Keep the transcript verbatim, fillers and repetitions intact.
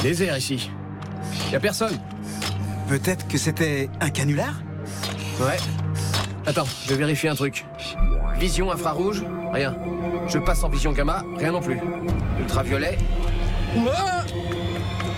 Désert ici. Y a personne. Peut-être que c'était un canular? Ouais. Attends, je vais vérifier un truc. Vision infrarouge, rien. Je passe en vision gamma, rien non plus. Ultraviolet. Ouah!